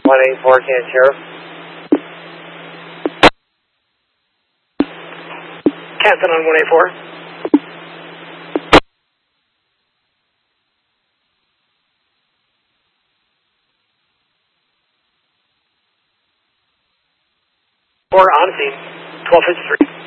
184, Can Sheriff. Captain on 184. Or on scene, 1253.